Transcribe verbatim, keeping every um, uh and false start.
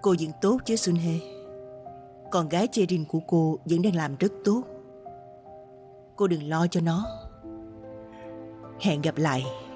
Cô vẫn tốt chứ Sun Hye. Con gái Cherin của cô vẫn đang làm rất tốt. Cô đừng lo cho nó. Hẹn gặp lại.